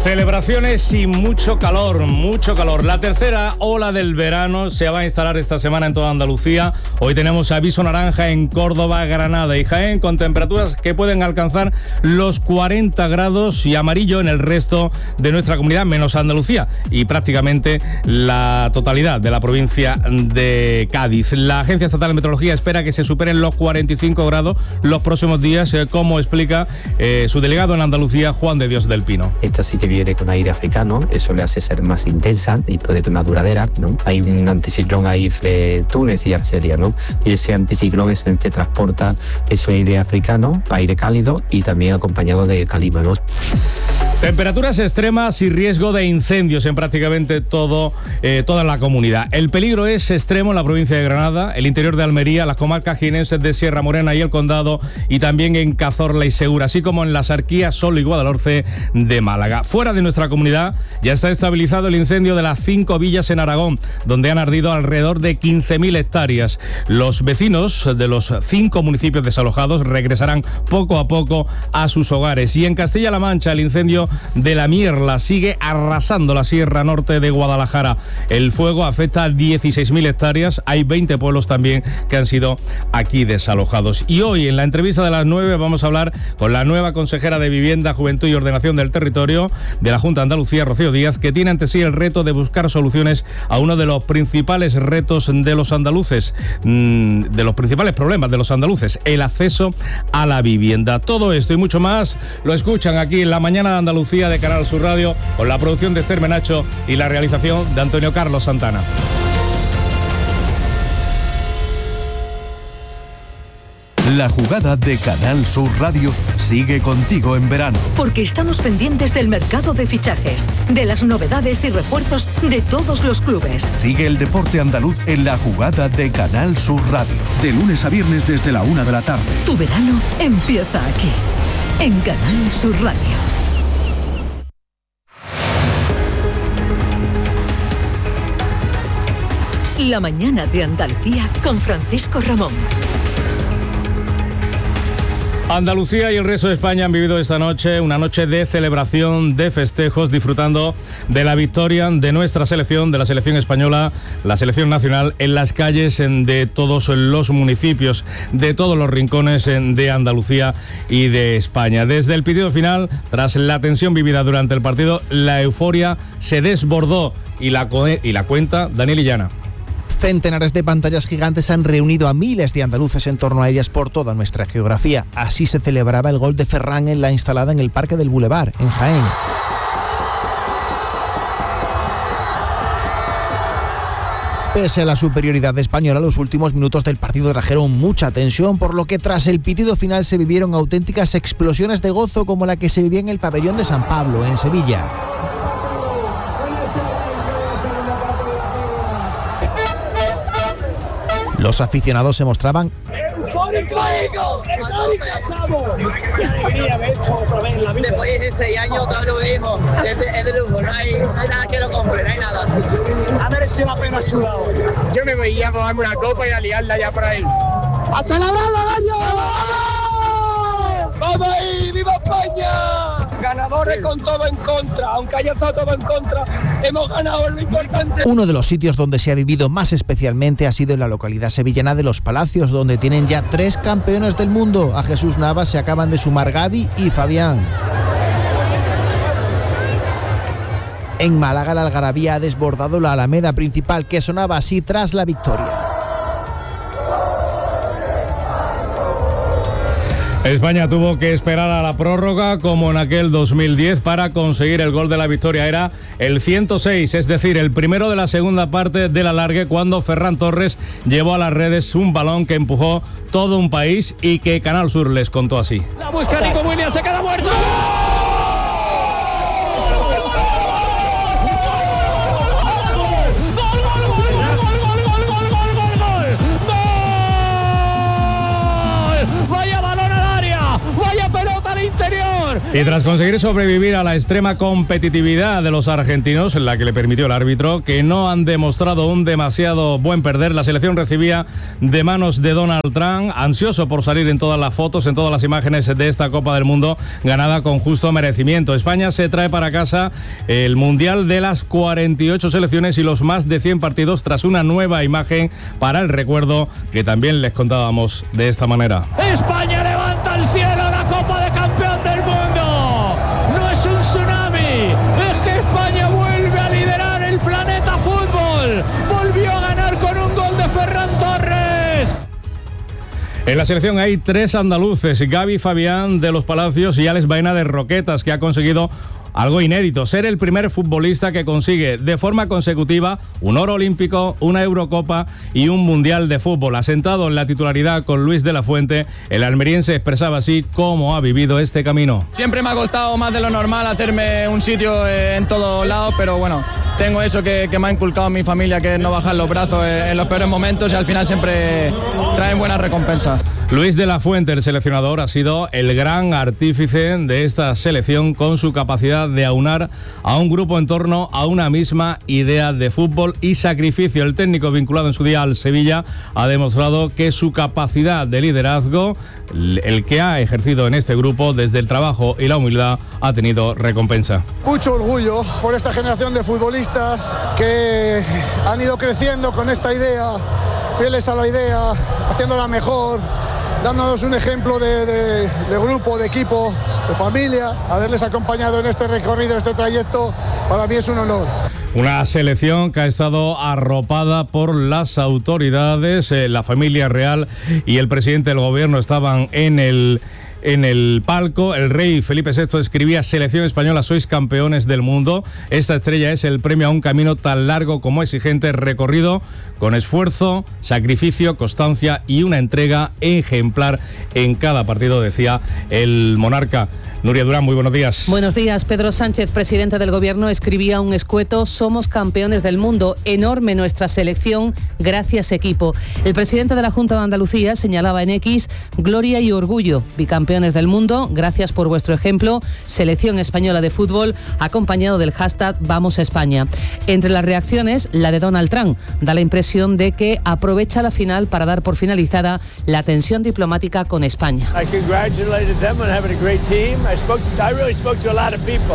Celebraciones y mucho calor, mucho calor. La tercera ola del verano se va a instalar esta semana en toda Andalucía. Hoy tenemos aviso naranja en Córdoba, Granada y Jaén, con temperaturas que pueden alcanzar los 40 grados, y amarillo en el resto de nuestra comunidad, menos Andalucía y prácticamente la totalidad de la provincia de Cádiz. La Agencia Estatal de Meteorología espera que se superen los 45 grados los próximos días, como explica su delegado en Andalucía, Juan de Dios del Pino. Esta sí que viene con aire africano, eso le hace ser más intensa y puede ser más duradera, ¿no? Hay un anticiclón ahí entre Túnez y Argelia, ¿no? Y ese anticiclón es el que transporta ese aire africano, aire cálido y también acompañado de calima, ¿no? Temperaturas extremas y riesgo de incendios en prácticamente toda la comunidad. El peligro es extremo en la provincia de Granada, el interior de Almería, las comarcas jienenses de Sierra Morena y el Condado, y también en Cazorla y Segura, así como en las Arquías, Sol y Guadalhorce de Málaga. Fuera de nuestra comunidad ya está estabilizado el incendio de las 5 villas en Aragón, donde han ardido alrededor de 15.000 hectáreas. Los vecinos de los 5 municipios desalojados regresarán poco a poco a sus hogares. Y en Castilla-La Mancha, el incendio de la Mierla sigue arrasando la Sierra Norte de Guadalajara. El fuego afecta a 16.000 hectáreas. Hay 20 pueblos también que han sido aquí desalojados. Y hoy, en la entrevista de las 9, vamos a hablar con la nueva consejera de Vivienda, Juventud y Ordenación del Territorio de la Junta de Andalucía, Rocío Díaz, que tiene ante sí el reto de buscar soluciones a uno de los principales retos de los andaluces, de los principales problemas de los andaluces, el acceso a la vivienda. Todo esto y mucho más lo escuchan aquí en La Mañana de Andalucía de Canal Sur Radio, con la producción de Esther Menacho y la realización de Antonio Carlos Santana. La jugada de Canal Sur Radio sigue contigo en verano. Porque estamos pendientes del mercado de fichajes, de las novedades y refuerzos de todos los clubes. Sigue el deporte andaluz en la jugada de Canal Sur Radio. De lunes a viernes desde la 1 de la tarde. Tu verano empieza aquí, en Canal Sur Radio. La Mañana de Andalucía con Francisco Ramón. Andalucía y el resto de España han vivido esta noche una noche de celebración, de festejos, disfrutando de la victoria de nuestra selección, de la selección española, la selección nacional, en las calles de todos los municipios, de todos los rincones de Andalucía y de España. Desde el pitido final, tras la tensión vivida durante el partido, la euforia se desbordó y la cuenta Daniel Illana. Centenares de pantallas gigantes han reunido a miles de andaluces en torno a ellas por toda nuestra geografía. Así se celebraba el gol de Ferran en la instalada en el Parque del Boulevard, en Jaén. Pese a la superioridad española, los últimos minutos del partido trajeron mucha tensión, por lo que tras el pitido final se vivieron auténticas explosiones de gozo, como la que se vivía en el pabellón de San Pablo, en Sevilla. Los aficionados se mostraban ¡Qué alegría haber hecho otra vez en la vida! Después de 6 años otra vez lo mismo. Es de lujo, no hay nada que lo compre, no hay nada. Ha merecido la pena sudado. Yo me veía a tomarme una copa y a liarla ya por ahí. ¡A celebrar el año! ¡Vamos ahí! ¡Viva España! Ganadores con todo en contra, aunque haya estado todo en contra, hemos ganado, es lo importante. Uno de los sitios donde se ha vivido más especialmente ha sido en la localidad sevillana de Los Palacios, donde tienen ya 3 campeones del mundo. A Jesús Navas se acaban de sumar Gaby y Fabián. En Málaga, la algarabía ha desbordado la Alameda principal, que sonaba así tras la victoria. España tuvo que esperar a la prórroga como en aquel 2010 para conseguir el gol de la victoria. Era el 106, es decir, el primero de la segunda parte del alargue, cuando Ferran Torres llevó a las redes un balón que empujó todo un país y que Canal Sur les contó así. La busca Nico Williams, se queda muerto. Y tras conseguir sobrevivir a la extrema competitividad de los argentinos, en la que le permitió el árbitro, que no han demostrado un demasiado buen perder, la selección recibía de manos de Donald Trump, ansioso por salir en todas las fotos, en todas las imágenes de esta Copa del Mundo, ganada con justo merecimiento. España se trae para casa el Mundial de las 48 selecciones y los más de 100 partidos tras una nueva imagen para el recuerdo que también les contábamos de esta manera. España levanta al cielo la Copa de Campeón del Mundo. No es un tsunami, es que España vuelve a liderar el planeta fútbol. Volvió a ganar con un gol de Ferran Torres. En la selección hay 3 andaluces, Gaby Fabián de los Palacios y Alex Baena de Roquetas, que ha conseguido algo inédito, ser el primer futbolista que consigue de forma consecutiva un oro olímpico, una Eurocopa y un Mundial de Fútbol. Asentado en la titularidad con Luis de la Fuente, el almeriense expresaba así cómo ha vivido este camino. Siempre me ha costado más de lo normal hacerme un sitio en todos lados, pero bueno, tengo eso que me ha inculcado mi familia, que es no bajar los brazos en los peores momentos, y al final siempre traen buenas recompensas. Luis de la Fuente, el seleccionador, ha sido el gran artífice de esta selección con su capacidad de aunar a un grupo en torno a una misma idea de fútbol y sacrificio. El técnico, vinculado en su día al Sevilla, ha demostrado que su capacidad de liderazgo, el que ha ejercido en este grupo desde el trabajo y la humildad, ha tenido recompensa. Mucho orgullo por esta generación de futbolistas que han ido creciendo con esta idea, fieles a la idea, haciéndola mejor, dándonos un ejemplo de grupo, de equipo, de familia. Haberles acompañado en este recorrido, este trayecto, para mí es un honor. Una selección que ha estado arropada por las autoridades, la familia real y el presidente del gobierno estaban en el palco. El rey Felipe VI escribía: selección española, sois campeones del mundo. Esta estrella es el premio a un camino tan largo como exigente, recorrido con esfuerzo, sacrificio, constancia y una entrega ejemplar en cada partido, decía el monarca. Nuria Durán, muy buenos días. Buenos días. Pedro Sánchez, presidente del Gobierno, escribía un escueto: somos campeones del mundo, enorme nuestra selección, gracias equipo. El presidente de la Junta de Andalucía señalaba en X: gloria y orgullo, bicampeones del mundo, gracias por vuestro ejemplo, selección española de fútbol, acompañado del hashtag Vamos España. Entre las reacciones, la de Donald Trump, da la impresión de que aprovecha la final para dar por finalizada la tensión diplomática con España. I congratulated them on having a great team. I really spoke to a lot of people.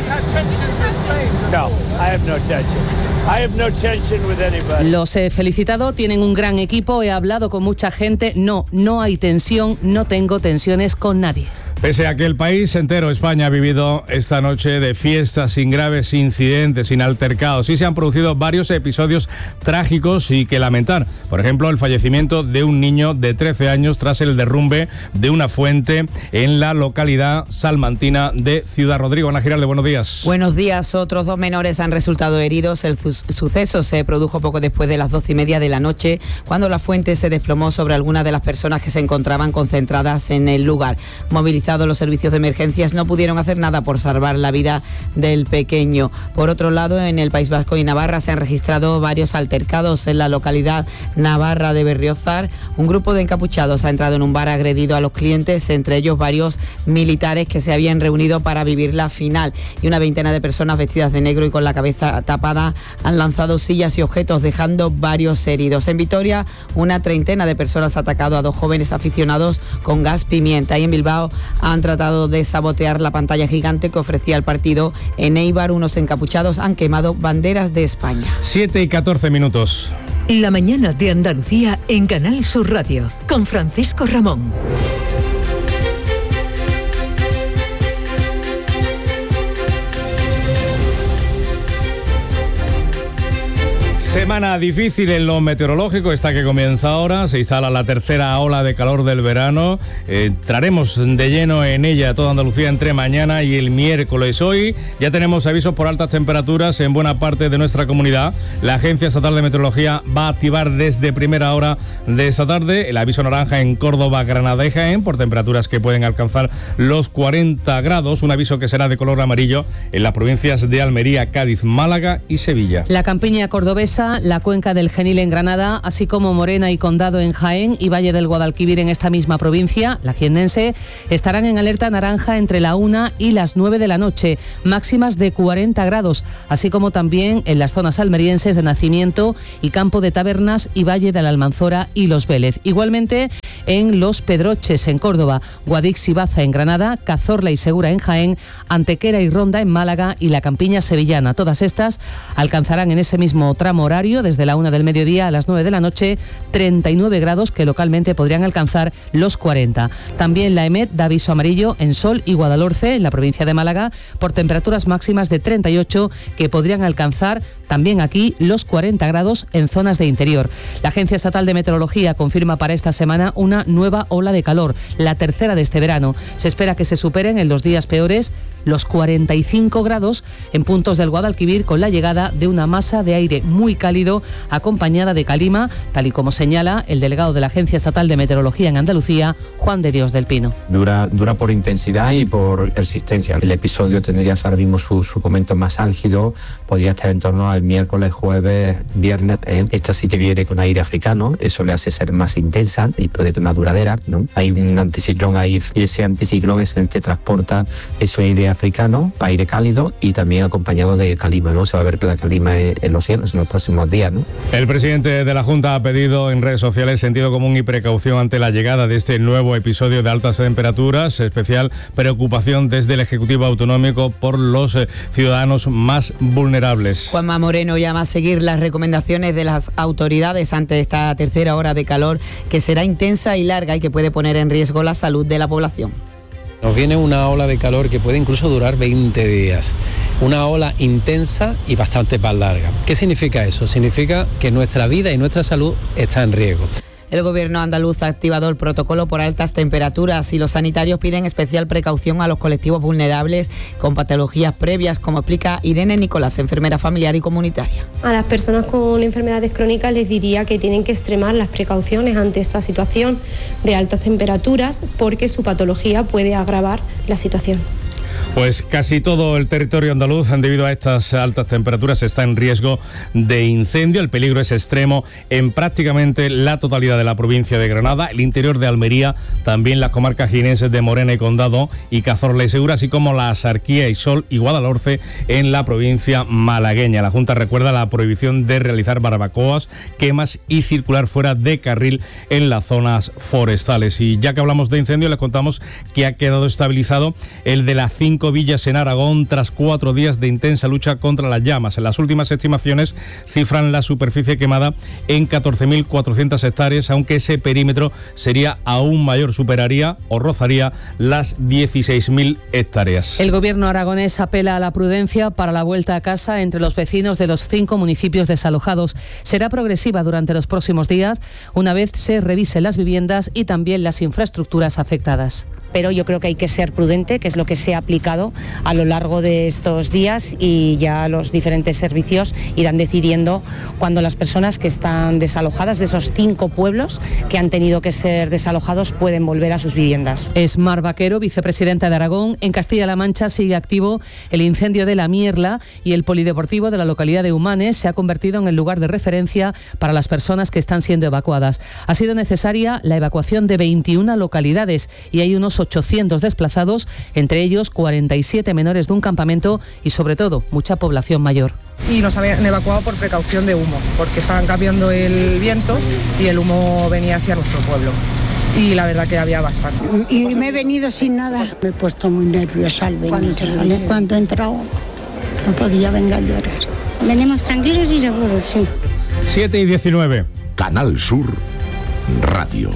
No, I have no tension. I have no tension with anybody. Los he felicitado, tienen un gran equipo, he hablado con mucha gente. No hay tensión, no tengo tensiones con nadie. Pese a que el país entero, España, ha vivido esta noche de fiesta sin graves incidentes, sin altercados, sí se han producido varios episodios trágicos y que lamentar. Por ejemplo, el fallecimiento de un niño de 13 años tras el derrumbe de una fuente en la localidad salmantina de Ciudad Rodrigo. Ana Giralde, buenos días. Buenos días. Otros 2 menores han resultado heridos. El suceso se produjo poco después de las 12:30 de la noche, cuando la fuente se desplomó sobre algunas de las personas que se encontraban concentradas en el lugar. Movilizados los servicios de emergencias, no pudieron hacer nada por salvar la vida del pequeño. Por otro lado, en el País Vasco y Navarra se han registrado varios altercados. En la localidad navarra de Berriozar, un grupo de encapuchados ha entrado en un bar, agredido a los clientes, entre ellos varios militares que se habían reunido para vivir la final, y una veintena de personas vestidas de negro y con la cabeza tapada han lanzado sillas y objetos, dejando varios heridos. En Vitoria, una treintena de personas ha atacado a 2 jóvenes aficionados con gas pimienta, y en Bilbao han tratado de sabotear la pantalla gigante que ofrecía el partido. En Eibar, unos encapuchados han quemado banderas de España. 7:14. La mañana de Andalucía en Canal Sur Radio, con Francisco Ramón. Semana difícil en lo meteorológico, esta que comienza ahora. Se instala la tercera ola de calor del verano. Entraremos de lleno en ella toda Andalucía entre mañana y el miércoles. Hoy ya tenemos avisos por altas temperaturas en buena parte de nuestra comunidad. La Agencia Estatal de Meteorología va a activar desde primera hora de esta tarde el aviso naranja en Córdoba, Granada y Jaén por temperaturas que pueden alcanzar los 40 grados. Un aviso que será de color amarillo en las provincias de Almería, Cádiz, Málaga y Sevilla. La campiña cordobesa Manresa, la Cuenca del Genil en Granada, así como Morena y Condado en Jaén y Valle del Guadalquivir en esta misma provincia, la jiennense, estarán en alerta naranja entre la 1 y las 9 de la noche, máximas de 40 grados, así como también en las zonas almerienses de Nacimiento y Campo de Tabernas y Valle de la Almanzora y Los Vélez. Igualmente en Los Pedroches en Córdoba, Guadix y Baza en Granada, Cazorla y Segura en Jaén, Antequera y Ronda en Málaga y la Campiña sevillana. Todas estas alcanzarán en ese mismo tramo horario, desde la 1 del mediodía a las 9 de la noche, 39 grados que localmente podrían alcanzar los 40. También la EMET da aviso amarillo en Sol y Guadalhorce, en la provincia de Málaga, por temperaturas máximas de 38 que podrían alcanzar también aquí los 40 grados en zonas de interior. La Agencia Estatal de Meteorología confirma para esta semana una nueva ola de calor, la tercera de este verano. Se espera que se superen en los días peores los 45 grados en puntos del Guadalquivir, con la llegada de una masa de aire muy cálido acompañada de calima, tal y como señala el delegado de la Agencia Estatal de Meteorología en Andalucía, Juan de Dios del Pino. Dura por intensidad y por persistencia. El episodio tendría ahora mismo su momento más álgido, podría estar en torno al miércoles, jueves, viernes. Esta sí que viene con aire africano, eso le hace ser más intensa y puede ser más duradera, ¿no? Hay un anticiclón ahí y ese anticiclón es el que transporta ese aire africano, aire cálido y también acompañado de calima, ¿no? Se va a ver la calima en los cielos en los próximos días, ¿no? El presidente de la Junta ha pedido en redes sociales sentido común y precaución ante la llegada de este nuevo episodio de altas temperaturas, especial preocupación desde el Ejecutivo Autonómico por los ciudadanos más vulnerables. Juanma Moreno llama a seguir las recomendaciones de las autoridades ante esta tercera ola de calor, que será intensa y larga y que puede poner en riesgo la salud de la población. Nos viene una ola de calor que puede incluso durar 20 días. Una ola intensa y bastante más larga. ¿Qué significa eso? Significa que nuestra vida y nuestra salud está en riesgo. El gobierno andaluz ha activado el protocolo por altas temperaturas y los sanitarios piden especial precaución a los colectivos vulnerables con patologías previas, como explica Irene Nicolás, enfermera familiar y comunitaria. A las personas con enfermedades crónicas les diría que tienen que extremar las precauciones ante esta situación de altas temperaturas porque su patología puede agravar la situación. Pues casi todo el territorio andaluz, debido a estas altas temperaturas, está en riesgo de incendio. El peligro es extremo en prácticamente la totalidad de la provincia de Granada, el interior de Almería, también las comarcas jienenses de Morena y Condado y Cazorla y Segura, así como la Axarquía y Sol y Guadalhorce en la provincia malagueña. La Junta recuerda la prohibición de realizar barbacoas, quemas y circular fuera de carril en las zonas forestales. Y ya que hablamos de incendio, les contamos que ha quedado estabilizado el de las 5 villas en Aragón tras 4 días de intensa lucha contra las llamas. En las últimas estimaciones cifran la superficie quemada en 14.400 hectáreas, aunque ese perímetro sería aún mayor, superaría o rozaría las 16.000 hectáreas. El gobierno aragonés apela a la prudencia para la vuelta a casa entre los vecinos de los 5 municipios desalojados. Será progresiva durante los próximos días, una vez se revisen las viviendas y también las infraestructuras afectadas. Pero yo creo que hay que ser prudente, que es lo que se ha aplicado a lo largo de estos días, y ya los diferentes servicios irán decidiendo cuándo las personas que están desalojadas de esos 5 pueblos que han tenido que ser desalojados pueden volver a sus viviendas. Es Mar Vaquero, vicepresidenta de Aragón. En Castilla-La Mancha sigue activo el incendio de La Mierla y el polideportivo de la localidad de Humanes se ha convertido en el lugar de referencia para las personas que están siendo evacuadas. Ha sido necesaria la evacuación de 21 localidades y hay unos 800 desplazados, entre ellos 47 menores de un campamento y sobre todo mucha población mayor. Y nos habían evacuado por precaución de humo, porque estaban cambiando el viento y el humo venía hacia nuestro pueblo. Y la verdad que había bastante. Y me he venido sin nada. Me he puesto muy nerviosa al venir. Cuando he entrado no podía venir a llorar. Venimos tranquilos y seguros, sí. 7:19. Canal Sur Radio.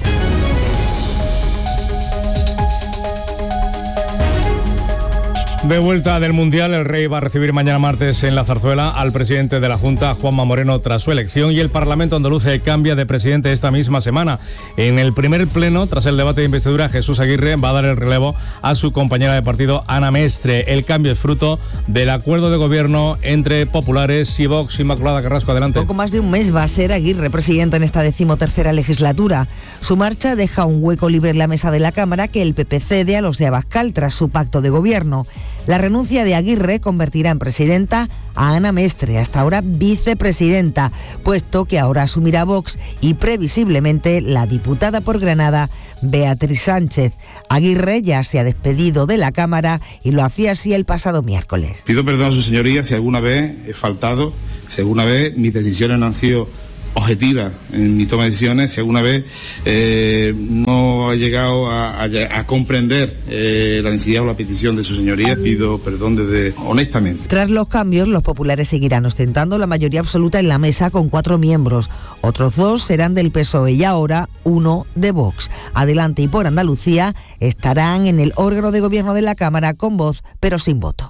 De vuelta del Mundial, el Rey va a recibir mañana martes en la Zarzuela al presidente de la Junta, Juanma Moreno, tras su elección, y el Parlamento andaluz cambia de presidente esta misma semana. En el primer pleno, tras el debate de investidura, Jesús Aguirre va a dar el relevo a su compañera de partido, Ana Mestre. El cambio es fruto del acuerdo de gobierno entre populares y Vox. Inmaculada Carrasco, adelante. Poco más de un mes va a ser Aguirre presidenta en esta 13ª legislatura. Su marcha deja un hueco libre en la mesa de la Cámara que el PP cede a los de Abascal tras su pacto de gobierno. La renuncia de Aguirre convertirá en presidenta a Ana Mestre, hasta ahora vicepresidenta, puesto que ahora asumirá Vox y previsiblemente la diputada por Granada, Beatriz Sánchez. Aguirre ya se ha despedido de la Cámara y lo hacía así el pasado miércoles. Pido perdón a su señoría si alguna vez he faltado, si alguna vez mis decisiones no han sido objetivas en mi toma de decisiones, si alguna vez no he llegado a comprender la necesidad o la petición de su señoría, pido perdón honestamente. Tras los cambios, los populares seguirán ostentando la mayoría absoluta en la mesa con 4 miembros. Otros 2 serán del PSOE y ahora 1 de Vox. Adelante y por Andalucía estarán en el órgano de gobierno de la Cámara con voz, pero sin voto.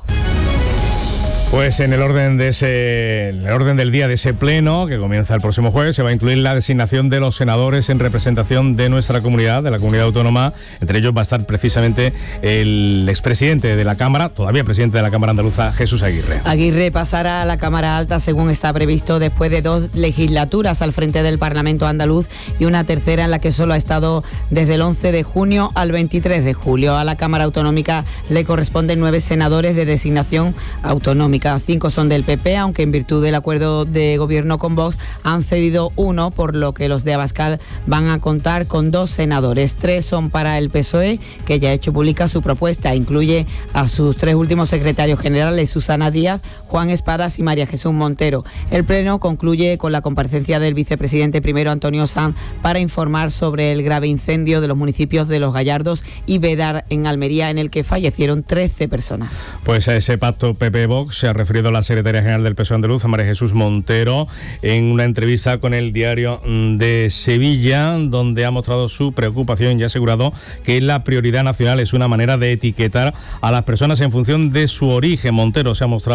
Pues en el orden del día de ese pleno, que comienza el próximo jueves, se va a incluir la designación de los senadores en representación de nuestra comunidad, de la comunidad autónoma. Entre ellos va a estar precisamente el expresidente de la Cámara, todavía presidente de la Cámara Andaluza, Jesús Aguirre. Aguirre pasará a la Cámara Alta según está previsto después de 2 legislaturas al frente del Parlamento andaluz y una tercera en la que solo ha estado desde el 11 de junio al 23 de julio. A la Cámara Autonómica le corresponden 9 senadores de designación autonómica. 5 son del PP, aunque en virtud del acuerdo de gobierno con Vox han cedido 1, por lo que los de Abascal van a contar con 2 senadores. 3 son para el PSOE, que ya ha hecho pública su propuesta. Incluye a sus 3 últimos secretarios generales, Susana Díaz, Juan Espadas y María Jesús Montero. El pleno concluye con la comparecencia del vicepresidente primero, Antonio Sanz, para informar sobre el grave incendio de los municipios de Los Gallardos y Bédar, en Almería, en el que fallecieron 13 personas. Pues a ese pacto PP-Vox se ha referido la secretaria general del PSOE andaluz, María Jesús Montero, en una entrevista con el Diario de Sevilla, donde ha mostrado su preocupación y ha asegurado que la prioridad nacional es una manera de etiquetar a las personas en función de su origen. Montero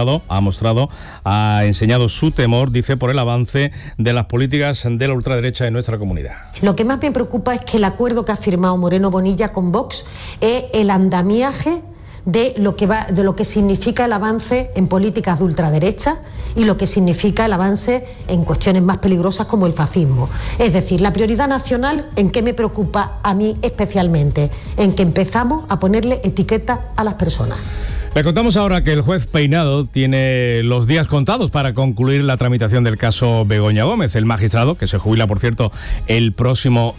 ha enseñado su temor, dice, por el avance de las políticas de la ultraderecha en nuestra comunidad. Lo que más me preocupa es que el acuerdo que ha firmado Moreno Bonilla con Vox es el andamiaje de lo que significa el avance en políticas de ultraderecha y lo que significa el avance en cuestiones más peligrosas como el fascismo. Es decir, la prioridad nacional, ¿en qué me preocupa a mí especialmente? En que empezamos a ponerle etiquetas a las personas. Le contamos ahora que el juez Peinado tiene los días contados para concluir la tramitación del caso Begoña Gómez. El magistrado, que se jubila, por cierto, el próximo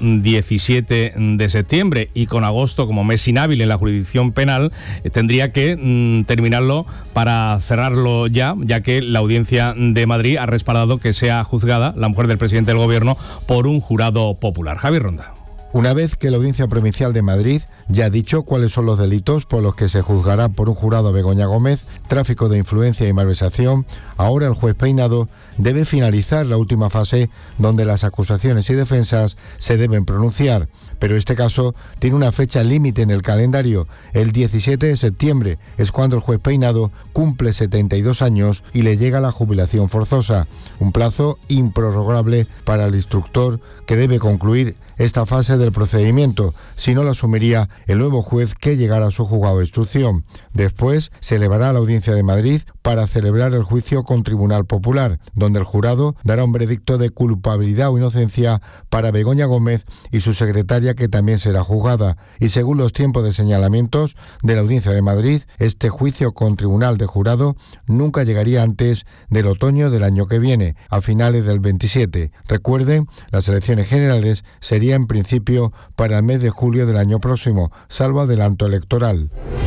17 de septiembre y con agosto como mes inhábil en la jurisdicción penal, tendría que terminarlo para cerrarlo ya que la Audiencia de Madrid ha respaldado que sea juzgada la mujer del presidente del Gobierno por un jurado popular. Javier Ronda. Una vez que la Audiencia Provincial de Madrid ya ha dicho cuáles son los delitos por los que se juzgará por un jurado a Begoña Gómez, tráfico de influencia y malversación, ahora el juez Peinado debe finalizar la última fase donde las acusaciones y defensas se deben pronunciar. Pero este caso tiene una fecha límite en el calendario. El 17 de septiembre es cuando el juez Peinado cumple 72 años y le llega la jubilación forzosa. Un plazo improrrogable para el instructor que debe concluir esta fase del procedimiento, si no lo asumiría el nuevo juez que llegará a su juzgado de instrucción. Después se elevará a la Audiencia de Madrid para celebrar el juicio con Tribunal Popular, donde el jurado dará un veredicto de culpabilidad o inocencia para Begoña Gómez y su secretaria, que también será juzgada. Y según los tiempos de señalamientos de la Audiencia de Madrid, este juicio con Tribunal de Jurado nunca llegaría antes del otoño del año que viene, a finales del 27. Recuerden, las elecciones generales serían en principio para el mes de julio del año próximo, salvo adelanto electoral.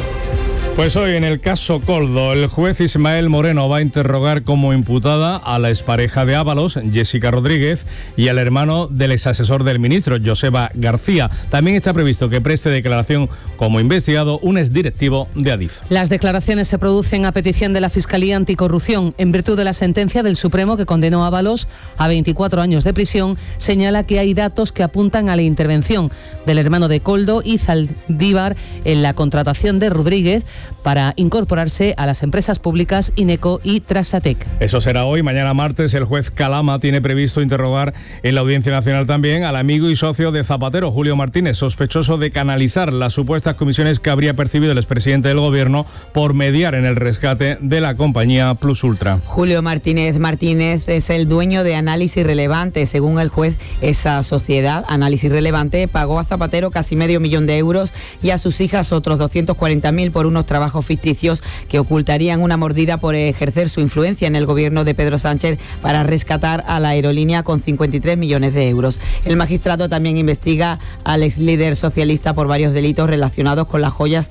Pues hoy en el caso Coldo, el juez Ismael Moreno va a interrogar como imputada a la expareja de Ábalos, Jessica Rodríguez, y al hermano del exasesor del ministro, Joseba García. También está previsto que preste declaración como investigado un exdirectivo de Adif. Las declaraciones se producen a petición de la Fiscalía Anticorrupción. En virtud de la sentencia del Supremo que condenó a Ábalos a 24 años de prisión, señala que hay datos que apuntan a la intervención del hermano de Coldo y Zaldívar en la contratación de Rodríguez para incorporarse a las empresas públicas Ineco y Trasatec. Eso será hoy. Mañana martes el juez Calama tiene previsto interrogar en la Audiencia Nacional también al amigo y socio de Zapatero, Julio Martínez, sospechoso de canalizar las supuestas comisiones que habría percibido el expresidente del Gobierno por mediar en el rescate de la compañía Plus Ultra. Julio Martínez es el dueño de Análisis Relevante. Según el juez, esa sociedad, Análisis Relevante, pagó a Zapatero casi $500,000 y a sus hijas otros 240.000 por unos trabajos ficticios que ocultarían una mordida por ejercer su influencia en el gobierno de Pedro Sánchez para rescatar a la aerolínea con 53 millones de euros. El magistrado también investiga al ex líder socialista por varios delitos relacionados con las joyas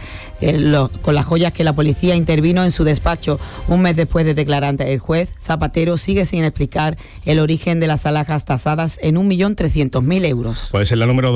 que la policía intervino en su despacho. Un mes después de declarar ante el juez, Zapatero sigue sin explicar el origen de las alhajas tasadas en 1.300.000 euros. Pues en la número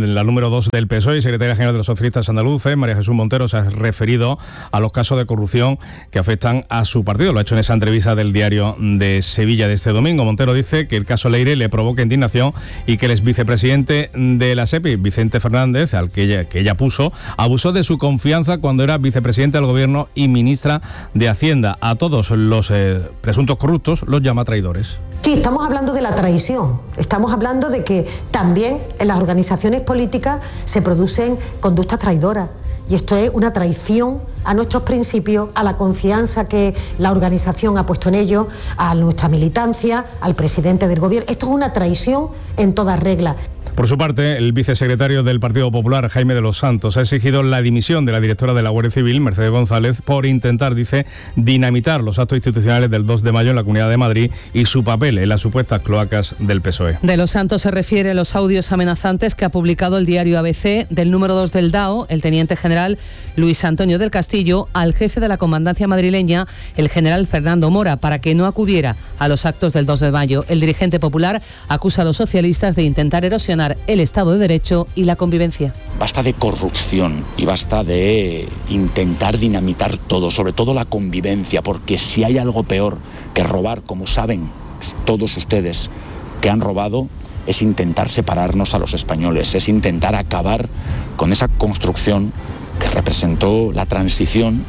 2 del PSOE y secretaria general de los socialistas andaluces, María Jesús Montero, se ha referido a los casos de corrupción que afectan a su partido. Lo ha hecho en esa entrevista del Diario de Sevilla de este domingo. Montero dice que el caso Leire le provoca indignación y que el ex vicepresidente de la SEPI, Vicente Fernández, al que ella puso, abusó de su confianza cuando era vicepresidente del gobierno y ministra de Hacienda. A todos los presuntos corruptos los llama traidores. Sí, estamos hablando de la traición. Estamos hablando de que también en las organizaciones políticas se producen conductas traidoras. Y esto es una traición a nuestros principios, a la confianza que la organización ha puesto en ellos, a nuestra militancia, al presidente del gobierno. Esto es una traición en toda regla. Por su parte, el vicesecretario del Partido Popular, Jaime de los Santos, ha exigido la dimisión de la directora de la Guardia Civil, Mercedes González, por intentar, dice, dinamitar los actos institucionales del 2 de mayo en la Comunidad de Madrid y su papel en las supuestas cloacas del PSOE. De los Santos se refiere a los audios amenazantes que ha publicado el diario ABC del número 2 del DAO, el teniente general Luis Antonio del Castillo, al jefe de la comandancia madrileña, el general Fernando Mora, para que no acudiera a los actos del 2 de mayo. El dirigente popular acusa a los socialistas de intentar erosionar el Estado de Derecho y la convivencia. Basta de corrupción y basta de intentar dinamitar todo, sobre todo la convivencia, porque si hay algo peor que robar, como saben todos ustedes que han robado, es intentar separarnos a los españoles, es intentar acabar con esa construcción que representó la transición.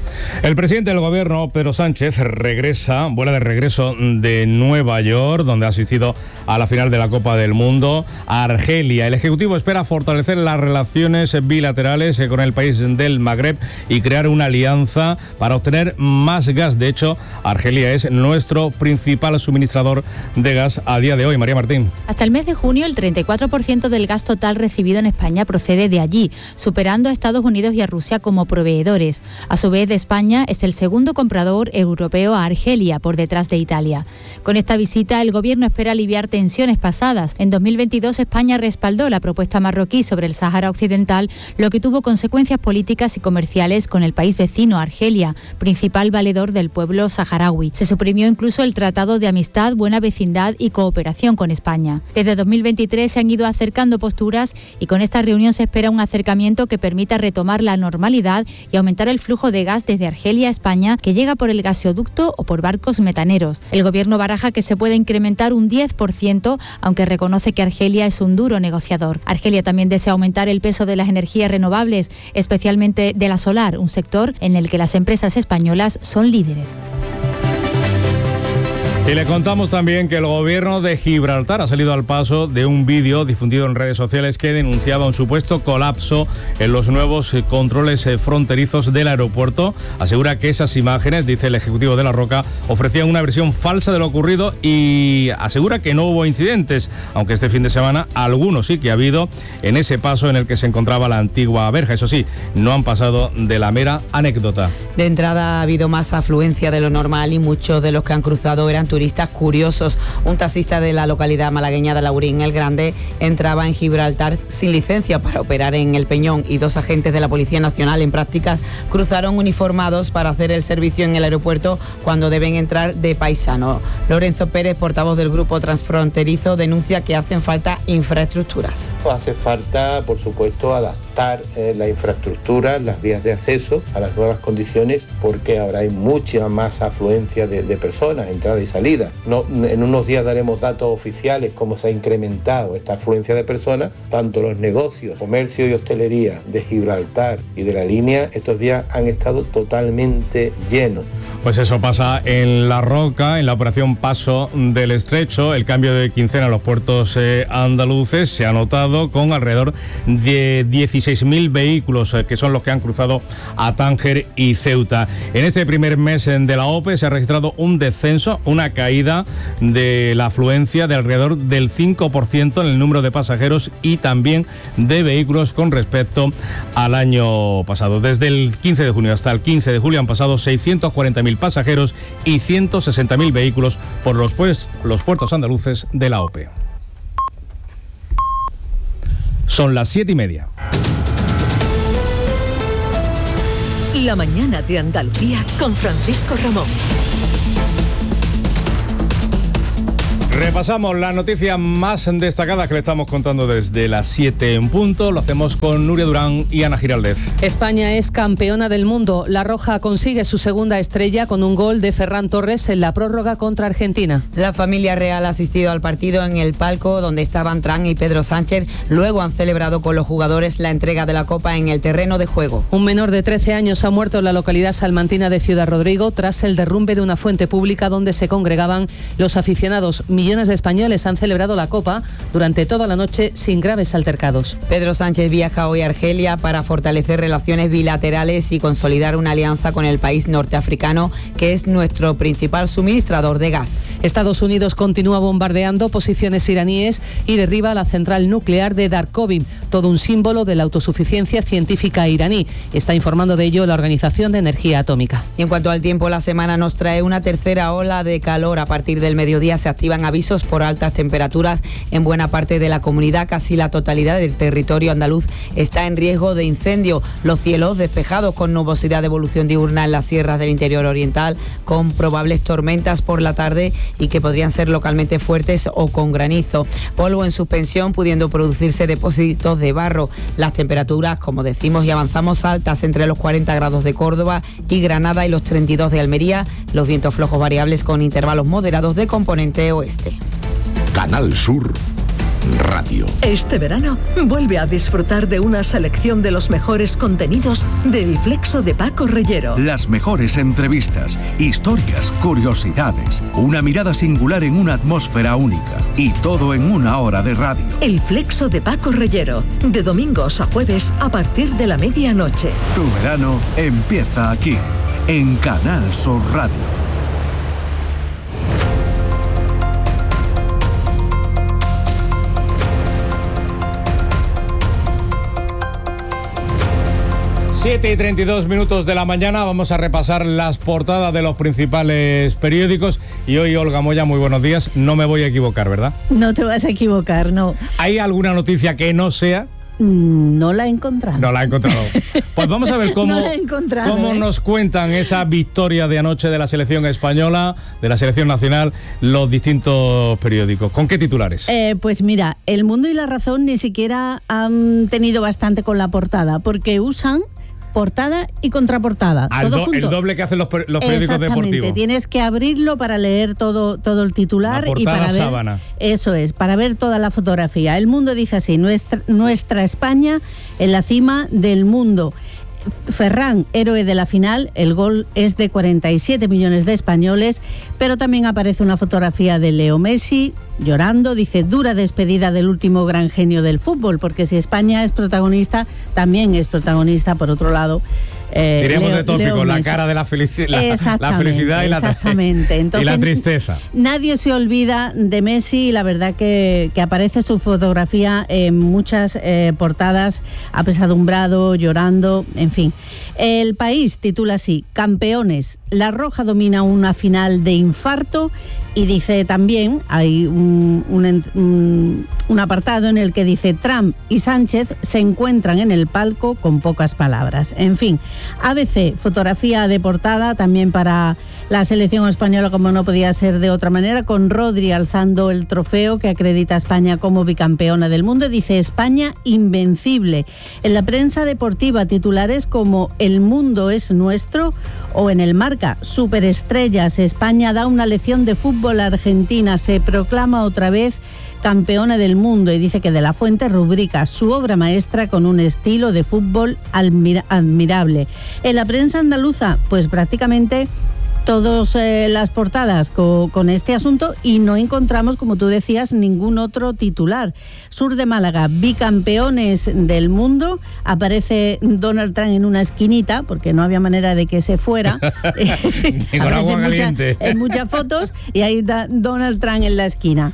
El presidente del gobierno, Pedro Sánchez, vuela de regreso de Nueva York, donde ha asistido a la final de la Copa del Mundo, a Argelia. El Ejecutivo espera fortalecer las relaciones bilaterales con el país del Magreb y crear una alianza para obtener más gas. De hecho, Argelia es nuestro principal suministrador de gas a día de hoy. María Martín. Hasta el mes de junio, el 34% del gas total recibido en España procede de allí, superando a Estados Unidos y a Rusia como proveedores. A su vez, España es el segundo comprador europeo a Argelia, por detrás de Italia. Con esta visita, el Gobierno espera aliviar tensiones pasadas. En 2022, España respaldó la propuesta marroquí sobre el Sáhara Occidental, lo que tuvo consecuencias políticas y comerciales con el país vecino, Argelia, principal valedor del pueblo saharaui. Se suprimió incluso el Tratado de Amistad, Buena Vecindad y Cooperación con España. Desde 2023 se han ido acercando posturas y con esta reunión se espera un acercamiento que permita retomar la normalidad y aumentar el flujo de gas desde Argelia a España, que llega por el gasoducto o por barcos metaneros. El Gobierno baraja que se puede incrementar un 10%, aunque reconoce que Argelia es un duro negociador. Argelia también desea aumentar el peso de las energías renovables, especialmente de la solar, un sector en el que las empresas españolas son líderes. Y le contamos también que el gobierno de Gibraltar ha salido al paso de un vídeo difundido en redes sociales que denunciaba un supuesto colapso en los nuevos controles fronterizos del aeropuerto. Asegura que esas imágenes, dice el ejecutivo de La Roca, ofrecían una versión falsa de lo ocurrido y asegura que no hubo incidentes, aunque este fin de semana algunos sí que ha habido en ese paso en el que se encontraba la antigua verja. Eso sí, no han pasado de la mera anécdota. De entrada ha habido más afluencia de lo normal y muchos de los que han cruzado eran turistas curiosos. Un taxista de la localidad malagueña de Laurín el Grande entraba en Gibraltar sin licencia para operar en el Peñón y dos agentes de la Policía Nacional en prácticas cruzaron uniformados para hacer el servicio en el aeropuerto cuando deben entrar de paisano. Lorenzo Pérez, portavoz del Grupo Transfronterizo, denuncia que hacen falta infraestructuras. Hace falta, por supuesto, adaptar la infraestructura, las vías de acceso a las nuevas condiciones, porque ahora hay mucha más afluencia de personas, entrada y salida. No, en unos días daremos datos oficiales cómo se ha incrementado esta afluencia de personas. Tanto los negocios, comercio y hostelería de Gibraltar y de la línea estos días han estado totalmente llenos. Pues eso pasa en La Roca, en la operación Paso del Estrecho. El cambio de quincena en los puertos andaluces se ha notado con alrededor de 16.000 vehículos que son los que han cruzado a Tánger y Ceuta. En este primer mes de la OPE se ha registrado un descenso, una una caída de la afluencia de alrededor del 5% en el número de pasajeros y también de vehículos con respecto al año pasado. Desde el 15 de junio hasta el 15 de julio han pasado 640.000 pasajeros y 160.000 vehículos por los puertos andaluces de la OPE. Son las 7:30. La mañana de Andalucía con Francisco Ramón. Repasamos las noticias más destacadas que le estamos contando desde las 7 en punto. Lo hacemos con Nuria Durán y Ana Giraldez. España es campeona del mundo. La Roja consigue su segunda estrella con un gol de Ferran Torres en la prórroga contra Argentina. La familia real ha asistido al partido en el palco donde estaban Tran y Pedro Sánchez. Luego han celebrado con los jugadores la entrega de la Copa en el terreno de juego. Un menor de 13 años ha muerto en la localidad salmantina de Ciudad Rodrigo tras el derrumbe de una fuente pública donde se congregaban los aficionados. Millones de españoles han celebrado la Copa durante toda la noche sin graves altercados. Pedro Sánchez viaja hoy a Argelia para fortalecer relaciones bilaterales y consolidar una alianza con el país norteafricano, que es nuestro principal suministrador de gas. Estados Unidos continúa bombardeando posiciones iraníes y derriba la central nuclear de Darkovim, todo un símbolo de la autosuficiencia científica iraní. Está informando de ello la Organización de Energía Atómica. Y en cuanto al tiempo, la semana nos trae una tercera ola de calor. A partir del mediodía se activan avisos por altas temperaturas en buena parte de la comunidad. Casi la totalidad del territorio andaluz está en riesgo de incendio. Los cielos despejados con nubosidad de evolución diurna en las sierras del interior oriental, con probables tormentas por la tarde y que podrían ser localmente fuertes o con granizo. Polvo en suspensión, pudiendo producirse depósitos de barro. Las temperaturas, como decimos y avanzamos, altas entre los 40 grados de Córdoba y Granada y los 32 de Almería. Los vientos flojos variables con intervalos moderados de componente oeste. Canal Sur Radio. Este verano vuelve a disfrutar de una selección de los mejores contenidos del Flexo de Paco Reyero. Las mejores entrevistas, historias, curiosidades, una mirada singular en una atmósfera única y todo en una hora de radio. El Flexo de Paco Reyero, de domingos a jueves a partir de la medianoche. Tu verano empieza aquí, en Canal Sur Radio. Siete y 32 minutos de la mañana, vamos a repasar las portadas de los principales periódicos y hoy, Olga Moya, muy buenos días. No me voy a equivocar, ¿verdad? No te vas a equivocar, no. ¿Hay alguna noticia que no sea? No la he encontrado. No la he encontrado. Pues vamos a ver cómo, nos cuentan esa victoria de anoche de la selección española, de la selección nacional, los distintos periódicos. ¿Con qué titulares? Pues mira, El Mundo y La Razón ni siquiera han tenido bastante con la portada, porque usan portada y contraportada. Todo junto. El doble que hacen los periódicos deportivos. Tienes que abrirlo para leer todo el titular y para ver. Sábana. Eso es, para ver toda la fotografía. El Mundo dice así: nuestra España en la cima del mundo. Ferran, héroe de la final, el gol es de 47 millones de españoles, pero también aparece una fotografía de Leo Messi llorando. Dice: dura despedida del último gran genio del fútbol, porque si España es protagonista, también es protagonista, por otro lado, diremos de tópico, la cara de la felicidad y la tristeza. Nadie se olvida de Messi y la verdad que aparece su fotografía en muchas portadas, apesadumbrado, llorando, en fin. El País titula así: campeones, La Roja domina una final de infarto, y dice también, hay un apartado en el que dice: Trump y Sánchez se encuentran en el palco con pocas palabras. En fin, ABC, fotografía de portada también para la selección española, como no podía ser de otra manera, con Rodri alzando el trofeo que acredita a España como bicampeona del mundo. Dice: España invencible. En la prensa deportiva, titulares como El mundo es nuestro, o en el Marca, superestrellas, España da una lección de fútbol a Argentina, se proclama otra vez campeona del mundo, y dice que De la Fuente rubrica su obra maestra con un estilo de fútbol admirable. En la prensa andaluza, pues prácticamente todas las portadas con este asunto y no encontramos, como tú decías, ningún otro titular. Sur de Málaga, bicampeones del mundo, aparece Donald Trump en una esquinita, porque no había manera de que se fuera. Con agua caliente. En muchas fotos, y ahí está Donald Trump en la esquina.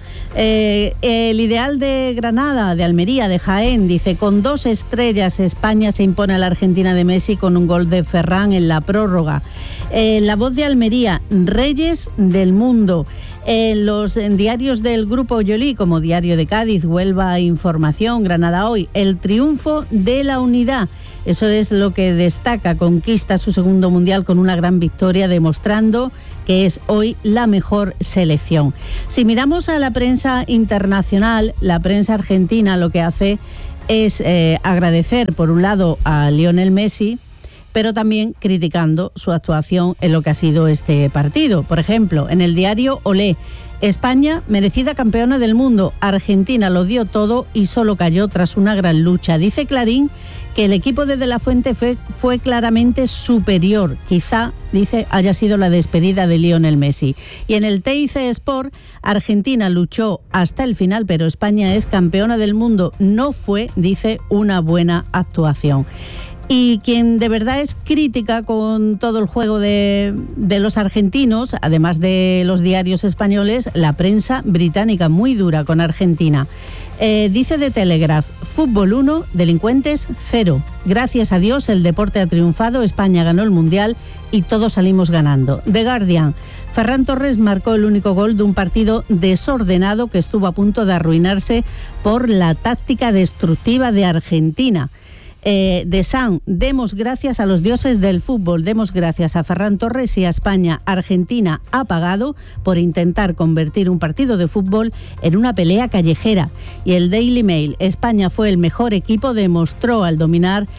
El ideal de Granada, de Almería, de Jaén, dice, con 2 estrellas España se impone a la Argentina de Messi con un gol de Ferran en la prórroga. La Voz de Almería, Reyes del Mundo. En los diarios del Grupo Yolí, como Diario de Cádiz, Huelva Información, Granada Hoy, el triunfo de la unidad. Eso es lo que destaca. Conquista su segundo mundial con una gran victoria, demostrando que es hoy la mejor selección. Si miramos a la prensa internacional, la prensa argentina lo que hace es agradecer, por un lado, a Lionel Messi, pero también criticando su actuación en lo que ha sido este partido. Por ejemplo, en el diario Olé, España, merecida campeona del mundo, Argentina lo dio todo y solo cayó tras una gran lucha. Dice Clarín que el equipo de De la Fuente fue claramente superior. Quizá, dice, haya sido la despedida de Lionel Messi. Y en el TIC Sport, Argentina luchó hasta el final, pero España es campeona del mundo. No fue, dice, una buena actuación. Y quien de verdad es crítica con todo el juego de los argentinos, además de los diarios españoles, la prensa británica, muy dura con Argentina. Dice The Telegraph, fútbol 1, delincuentes 0. Gracias a Dios el deporte ha triunfado, España ganó el Mundial y todos salimos ganando. The Guardian, Ferran Torres marcó el único gol de un partido desordenado que estuvo a punto de arruinarse por la táctica destructiva de Argentina. De Sun, demos gracias a los dioses del fútbol, demos gracias a Ferran Torres y a España. Argentina ha pagado por intentar convertir un partido de fútbol en una pelea callejera. Y el Daily Mail, España fue el mejor equipo, lo demostró al dominar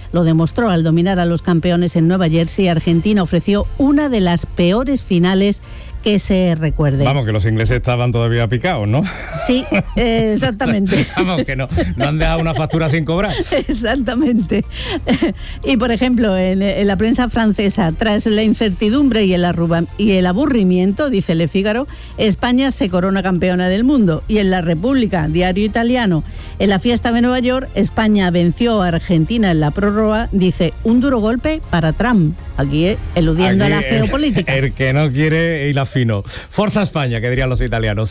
a los campeones en Nueva Jersey. Argentina ofreció una de las peores finales que se recuerde. Vamos, que los ingleses estaban todavía picados, ¿no? Sí, exactamente. Vamos, que no han dejado una factura sin cobrar. Exactamente. Y, por ejemplo, en la prensa francesa, tras la incertidumbre y el aburrimiento, dice Le Figaro, España se corona campeona del mundo. Y en La República, diario italiano, en la fiesta de Nueva York, España venció a Argentina en la prórroga, dice, un duro golpe para Trump. Aquí eludiendo a la geopolítica. El que no quiere ir a fino. Forza España, que dirían los italianos.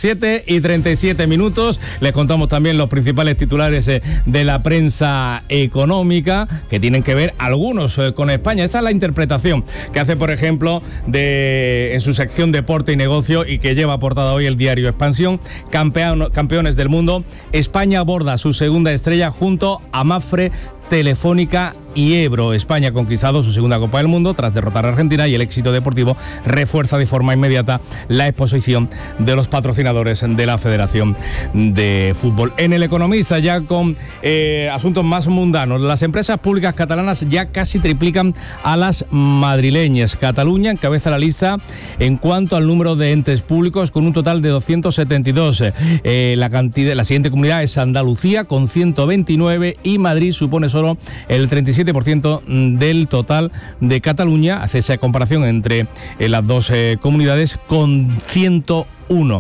7:37. Les contamos también los principales titulares de la prensa económica, que tienen que ver algunos con España. Esa es la interpretación que hace, por ejemplo, en su sección Deporte y Negocio, y que lleva portada hoy el diario Expansión. Campeones del mundo. España aborda su segunda estrella junto a Mapfre, Telefónica y Ebro. España ha conquistado su segunda Copa del Mundo tras derrotar a Argentina, y el éxito deportivo refuerza de forma inmediata la exposición de los patrocinadores de la Federación de Fútbol. En El Economista, ya con asuntos más mundanos, las empresas públicas catalanas ya casi triplican a las madrileñas. Cataluña encabeza la lista en cuanto al número de entes públicos, con un total de 272. La siguiente comunidad es Andalucía, con 129, y Madrid supone solo el 37% del total de Cataluña. Hace esa comparación entre las dos comunidades, con 101.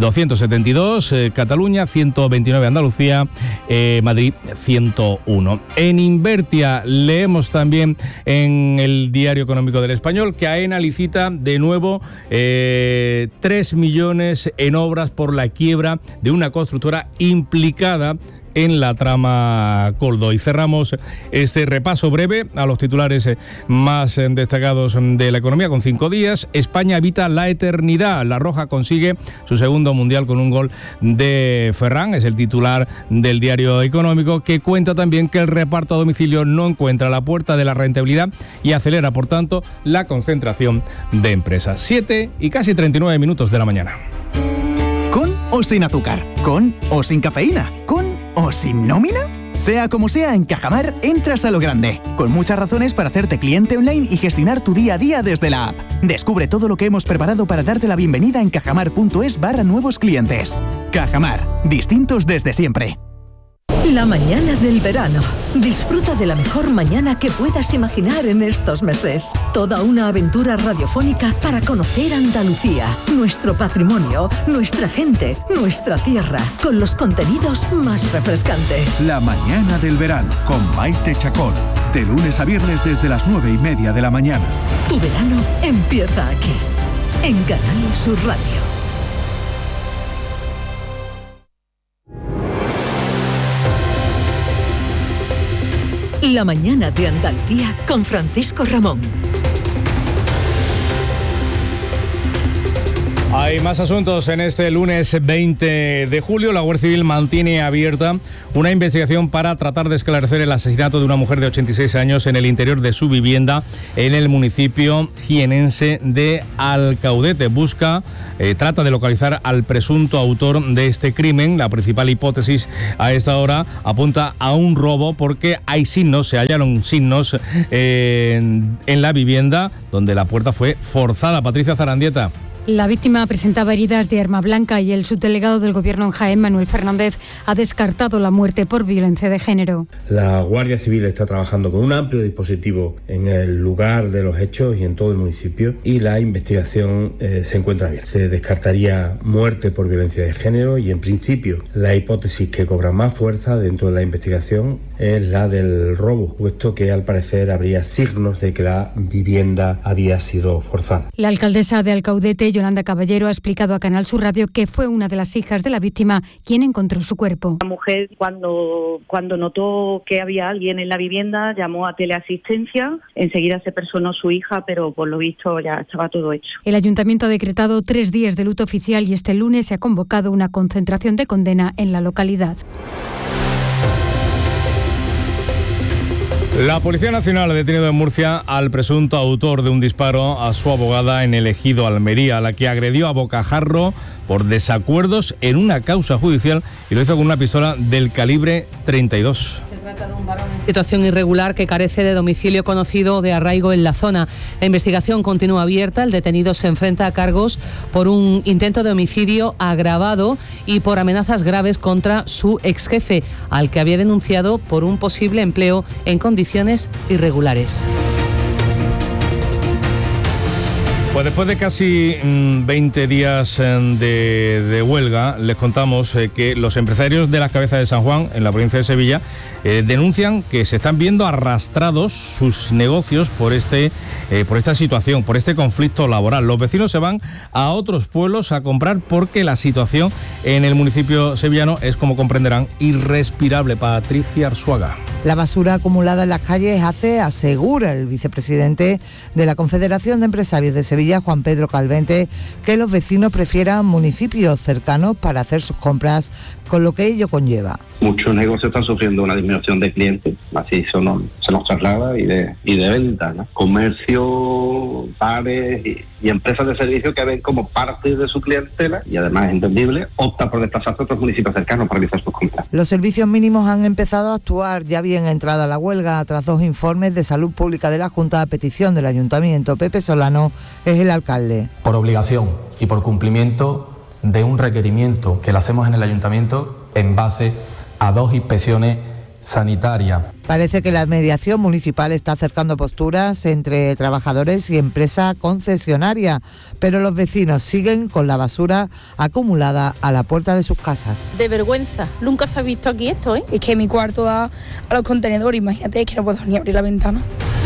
272 Cataluña, 129 Andalucía, Madrid 101. En Invertia leemos también en el Diario Económico del Español que AENA licita de nuevo 3 millones en obras por la quiebra de una constructora implicada en la trama Coldo. Y cerramos este repaso breve a los titulares más destacados de la economía con 5 días. España evita la eternidad. La Roja consigue su segundo mundial con un gol de Ferran. Es el titular del Diario Económico, que cuenta también que el reparto a domicilio no encuentra la puerta de la rentabilidad y acelera, por tanto, la concentración de empresas. 7:39 de la mañana. ¿Con o sin azúcar? ¿Con o sin cafeína? ¿Con o sin nómina? Sea como sea, en Cajamar entras a lo grande, con muchas razones para hacerte cliente online y gestionar tu día a día desde la app. Descubre todo lo que hemos preparado para darte la bienvenida en cajamar.es/nuevos clientes. Cajamar, distintos desde siempre. La mañana del verano. Disfruta de la mejor mañana que puedas imaginar en estos meses. Toda una aventura radiofónica para conocer Andalucía, nuestro patrimonio, nuestra gente, nuestra tierra, con los contenidos más refrescantes. La mañana del verano con Maite Chacón. De lunes a viernes desde las 9:30 de la mañana. Tu verano empieza aquí, en Canal Sur Radio. La mañana de Andalucía con Francisco Ramón. Hay más asuntos en este lunes 20 de julio. La Guardia Civil mantiene abierta una investigación para tratar de esclarecer el asesinato de una mujer de 86 años en el interior de su vivienda en el municipio jienense de Alcaudete. Trata de localizar al presunto autor de este crimen. La principal hipótesis a esta hora apunta a un robo porque se hallaron signos en la vivienda donde la puerta fue forzada. Patricia Zarandieta. La víctima presentaba heridas de arma blanca y el subdelegado del Gobierno en Jaén, Manuel Fernández, ha descartado la muerte por violencia de género. La Guardia Civil está trabajando con un amplio dispositivo en el lugar de los hechos y en todo el municipio, y la investigación se encuentra bien. Se descartaría muerte por violencia de género y, en principio, la hipótesis que cobra más fuerza dentro de la investigación es la del robo, puesto que al parecer habría signos de que la vivienda había sido forzada. La alcaldesa de Alcaudete, Yolanda Caballero, ha explicado a Canal Sur Radio que fue una de las hijas de la víctima quien encontró su cuerpo. La mujer, cuando notó que había alguien en la vivienda, llamó a teleasistencia. Enseguida se personó su hija, pero por lo visto ya estaba todo hecho. El ayuntamiento ha decretado 3 días de luto oficial y este lunes se ha convocado una concentración de condena en la localidad. La Policía Nacional ha detenido en Murcia al presunto autor de un disparo a su abogada en el ejido Almería, a la que agredió a bocajarro por desacuerdos en una causa judicial y lo hizo con una pistola del calibre 32. Se trata de un varón en situación irregular que carece de domicilio conocido o de arraigo en la zona. La investigación continúa abierta. El detenido se enfrenta a cargos por un intento de homicidio agravado y por amenazas graves contra su exjefe, al que había denunciado por un posible empleo en condiciones irregulares. Pues después de casi 20 días de huelga, les contamos que los empresarios de las Cabezas de San Juan, en la provincia de Sevilla, denuncian que se están viendo arrastrados sus negocios por esta situación, por este conflicto laboral. Los vecinos se van a otros pueblos a comprar porque la situación en el municipio sevillano es, como comprenderán, irrespirable. Patricia Arzuaga. La basura acumulada en las calles asegura el vicepresidente de la Confederación de Empresarios de Sevilla, Juan Pedro Calvente, que los vecinos prefieran municipios cercanos para hacer sus compras, con lo que ello conlleva. Muchos negocios están sufriendo una disminución de clientes, así se nos traslada y de venta, ¿no? Comercio, bares y empresas de servicio que ven como parte de su clientela y además es entendible, opta por desplazarse a otros municipios cercanos para realizar sus compras. Los servicios mínimos han empezado a actuar ya bien entrada la huelga tras 2 informes de salud pública de la Junta a petición del Ayuntamiento. Pepe Solano es el alcalde. Por obligación y por cumplimiento de un requerimiento que le hacemos en el Ayuntamiento en base a 2 inspecciones sanitarias. Parece que la mediación municipal está acercando posturas entre trabajadores y empresa concesionaria, pero los vecinos siguen con la basura acumulada a la puerta de sus casas. De vergüenza, nunca se ha visto aquí esto, ¿eh? Es que mi cuarto da a los contenedores, imagínate, es que no puedo ni abrir la ventana.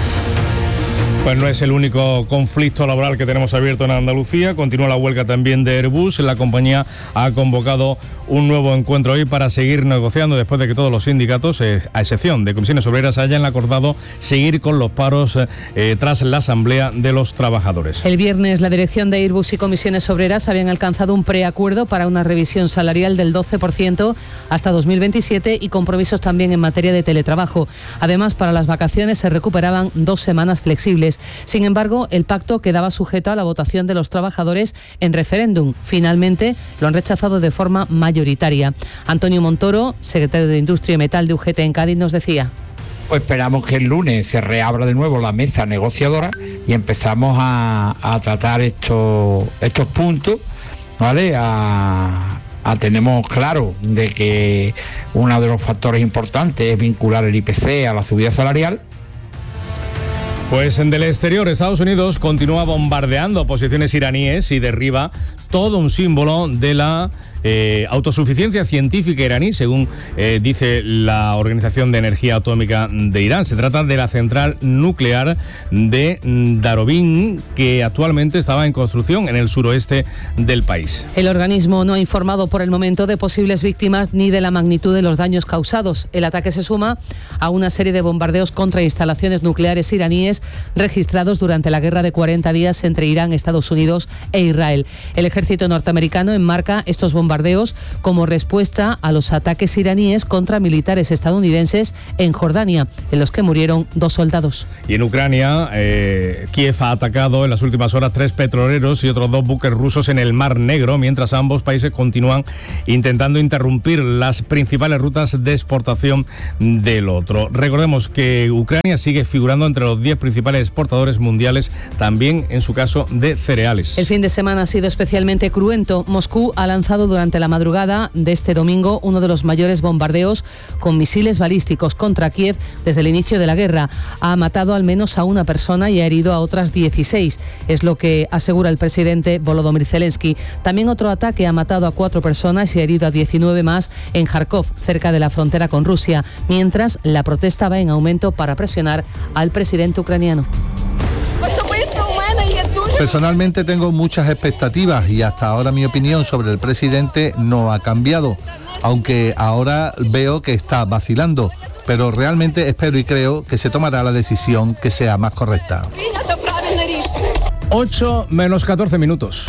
Pues no es el único conflicto laboral que tenemos abierto en Andalucía. Continúa la huelga también de Airbus. La compañía ha convocado un nuevo encuentro hoy para seguir negociando después de que todos los sindicatos, a excepción de comisiones obreras, hayan acordado seguir con los paros tras la asamblea de los trabajadores. El viernes la dirección de Airbus y comisiones obreras habían alcanzado un preacuerdo para una revisión salarial del 12% hasta 2027 y compromisos también en materia de teletrabajo. Además, para las vacaciones se recuperaban 2 semanas flexibles. Sin embargo, el pacto quedaba sujeto a la votación de los trabajadores en referéndum. Finalmente, lo han rechazado de forma mayoritaria. Antonio Montoro, secretario de Industria y Metal de UGT en Cádiz, nos decía: Pues esperamos que el lunes se reabra de nuevo la mesa negociadora y empezamos a tratar estos puntos, ¿vale? Tenemos claro de que uno de los factores importantes es vincular el IPC a la subida salarial. Pues en del exterior, Estados Unidos continúa bombardeando posiciones iraníes y derriba todo un símbolo de la autosuficiencia científica iraní, según dice la Organización de Energía Atómica de Irán. Se trata de la central nuclear de Darovin, que actualmente estaba en construcción en el suroeste del país. El organismo no ha informado por el momento de posibles víctimas ni de la magnitud de los daños causados. El ataque se suma a una serie de bombardeos contra instalaciones nucleares iraníes registrados durante la guerra de 40 días entre Irán, Estados Unidos e Israel. El ejército norteamericano enmarca estos bombardeos como respuesta a los ataques iraníes contra militares estadounidenses en Jordania, en los que murieron 2 soldados. Y en Ucrania, Kiev ha atacado en las últimas horas 3 petroleros y otros 2 buques rusos en el Mar Negro, mientras ambos países continúan intentando interrumpir las principales rutas de exportación del otro. Recordemos que Ucrania sigue figurando entre los 10 principales exportadores mundiales, también en su caso de cereales. El fin de semana ha sido especialmente cruento. Moscú ha lanzado durante la madrugada de este domingo uno de los mayores bombardeos con misiles balísticos contra Kiev desde el inicio de la guerra. Ha matado al menos a una persona y ha herido a otras 16, es lo que asegura el presidente Volodymyr Zelensky. También otro ataque ha matado a 4 personas y ha herido a 19 más en Kharkov, cerca de la frontera con Rusia, mientras la protesta va en aumento para presionar al presidente ucraniano. Personalmente tengo muchas expectativas y hasta ahora mi opinión sobre el presidente no ha cambiado, aunque ahora veo que está vacilando, pero realmente espero y creo que se tomará la decisión que sea más correcta. 8 menos 14 minutos.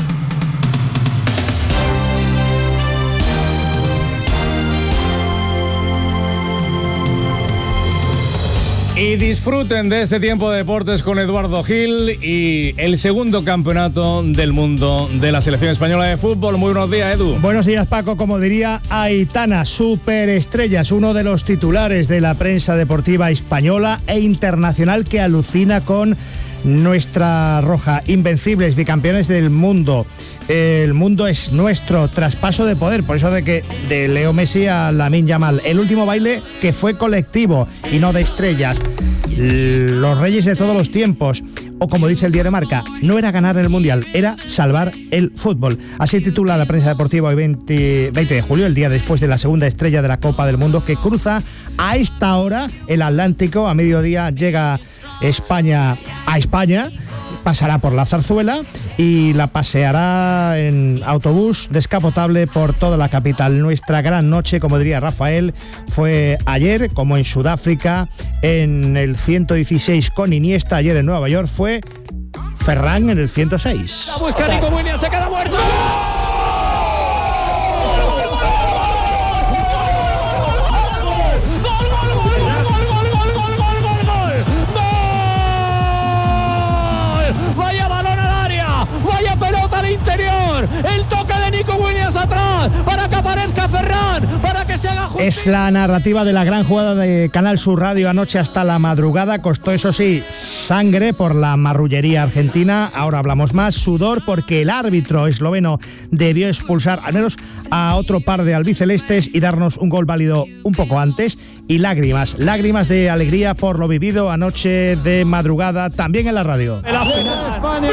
Y disfruten de este tiempo de deportes con Eduardo Gil y el segundo campeonato del mundo de la selección española de fútbol. Muy buenos días, Edu. Buenos días, Paco. Como diría Aitana, superestrellas, uno de los titulares de la prensa deportiva española e internacional que alucina con nuestra roja. Invencibles, bicampeones del mundo. El mundo es nuestro, traspaso de poder, por eso de Leo Messi a Lamine Yamal. El último baile que fue colectivo y no de estrellas. Los reyes de todos los tiempos. O como dice el diario Marca, no era ganar el Mundial, era salvar el fútbol. Así titula la prensa deportiva hoy 20 de julio, el día después de la segunda estrella de la Copa del Mundo, que cruza a esta hora el Atlántico. A mediodía llega España a España, pasará por la Zarzuela y la paseará en autobús descapotable por toda la capital. Nuestra gran noche, como diría Rafael, fue ayer, como en Sudáfrica, en el 116 con Iniesta. Ayer en Nueva York fue Ferran en el 106. La busca Nico Williams, se queda muerto. El toque de Nico Williams atrás para que aparezca Ferran, para que se haga justicia. Es la narrativa de la gran jugada de Canal Sur Radio anoche hasta la madrugada. Costó, eso sí, sangre por la marrullería argentina. Ahora hablamos más. Sudor porque el árbitro esloveno debió expulsar al menos a otro par de albicelestes y darnos un gol válido un poco antes. Y lágrimas de alegría por lo vivido anoche de madrugada, también en la radio. La final. España.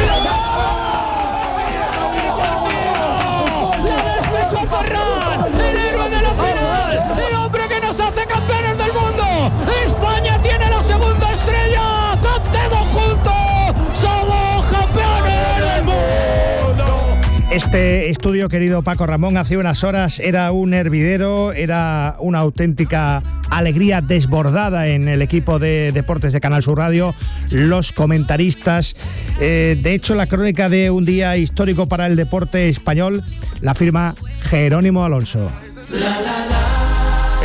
Hace campeones del mundo. España tiene la segunda estrella. Cantemos juntos. Somos campeones del mundo. Este estudio, querido Paco Ramón, hace unas horas era un hervidero, era una auténtica alegría desbordada en el equipo de deportes de Canal Sur Radio, los comentaristas. De hecho, la crónica de un día histórico para el deporte español la firma Jerónimo Alonso.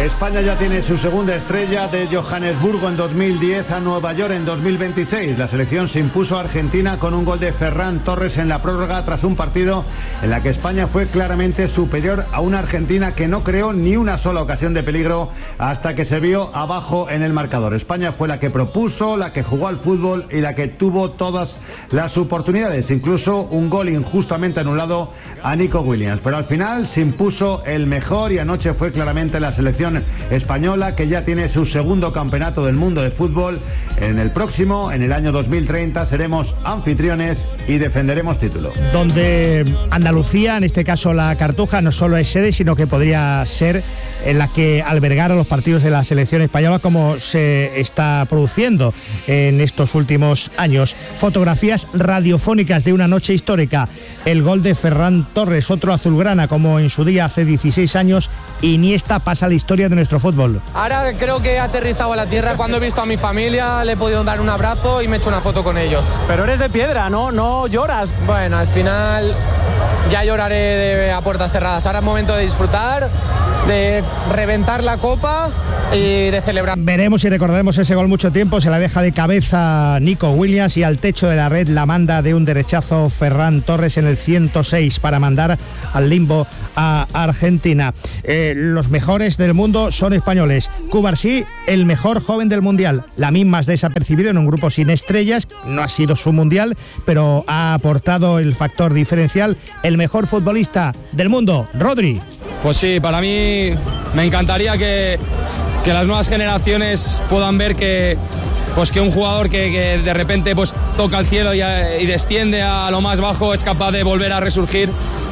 España ya tiene su segunda estrella, de Johannesburgo en 2010 a Nueva York en 2026. La selección se impuso a Argentina con un gol de Ferran Torres en la prórroga tras un partido en la que España fue claramente superior a una Argentina que no creó ni una sola ocasión de peligro hasta que se vio abajo en el marcador. España fue la que propuso, la que jugó al fútbol y la que tuvo todas las oportunidades, incluso un gol injustamente anulado a Nico Williams. Pero al final se impuso el mejor y anoche fue claramente la selección española, que ya tiene su segundo campeonato del mundo de fútbol. En el próximo, en el año 2030, seremos anfitriones y defenderemos título. Donde Andalucía, en este caso la Cartuja, no solo es sede, sino que podría ser en la que albergara los partidos de la selección española, como se está produciendo en estos últimos años. Fotografías radiofónicas de una noche histórica. El gol de Ferran Torres, otro azulgrana, como en su día hace 16 años, Iniesta pasa a la historia de nuestro fútbol. Ahora creo que he aterrizado a la tierra. Cuando he visto a mi familia, le he podido dar un abrazo y me he hecho una foto con ellos. Pero eres de piedra, ¿no? No lloras. Bueno, al final ya lloraré a puertas cerradas. Ahora es momento de disfrutar, de reventar la copa y de celebrar. Veremos y recordaremos ese gol mucho tiempo. Se la deja de cabeza Nico Williams y al techo de la red la manda de un derechazo Ferran Torres en el 106 para mandar al limbo a Argentina. Los mejores del mundo son españoles. Cubarsí, el mejor joven del mundial. Lamine más desapercibido en un grupo sin estrellas. No ha sido su mundial, pero ha aportado el factor diferencial. El mejor futbolista del mundo, Rodri. Pues sí, para mí me encantaría que las nuevas generaciones puedan ver que un jugador que de repente pues toca el cielo y desciende a lo más bajo es capaz de volver a resurgir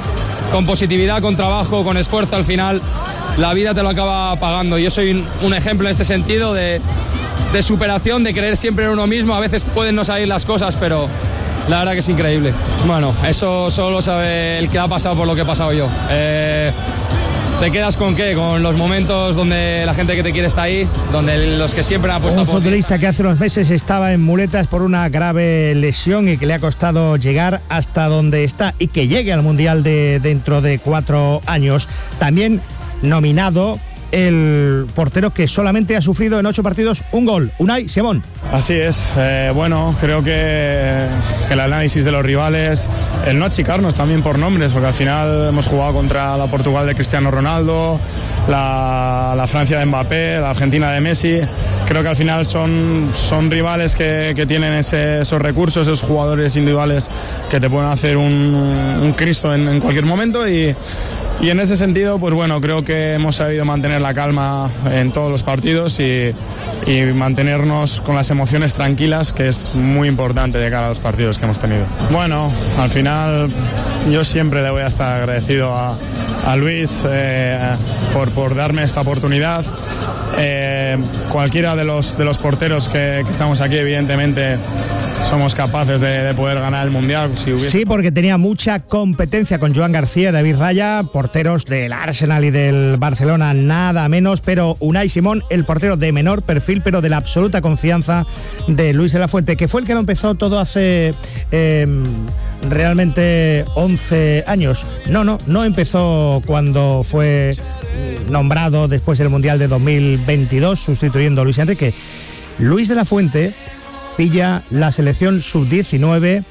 con positividad, con trabajo, con esfuerzo. Al final la vida te lo acaba pagando. Yo soy un ejemplo en este sentido de superación, de creer siempre en uno mismo. A veces pueden no salir las cosas, pero la verdad que es increíble. Bueno, eso solo sabe el que ha pasado por lo que he pasado yo. ¿Te quedas con qué? Con los momentos donde la gente que te quiere está ahí, donde los que siempre han apostado por ti. Un futbolista que hace unos meses estaba en muletas por una grave lesión y que le ha costado llegar hasta donde está y que llegue al Mundial de dentro de 4 años. También nominado el portero que solamente ha sufrido en 8 partidos un gol, Unai Simón. Así es, bueno, creo que el análisis de los rivales, el no achicarnos también por nombres, porque al final hemos jugado contra la Portugal de Cristiano Ronaldo, la Francia de Mbappé, la Argentina de Messi. Creo que al final son rivales que tienen esos recursos, esos jugadores individuales que te pueden hacer un Cristo en cualquier momento y en ese sentido, pues bueno, creo que hemos sabido mantener la calma en todos los partidos y mantenernos con las emociones tranquilas, que es muy importante de cara a los partidos que hemos tenido. Bueno, al final yo siempre le voy a estar agradecido a Luis por darme esta oportunidad. Cualquiera de los porteros que estamos aquí, evidentemente somos capaces de poder ganar el Mundial. Sí, porque tenía mucha competencia con Joan García, David Raya, porteros del Arsenal y del Barcelona, nada menos, pero Unai Simón, el portero de menor perfil, pero de la absoluta confianza de Luis de la Fuente, que fue el que lo empezó todo hace realmente 11 años. No empezó cuando fue nombrado después del Mundial de 2022, sustituyendo a Luis Enrique. Luis de la Fuente pilla la selección sub-19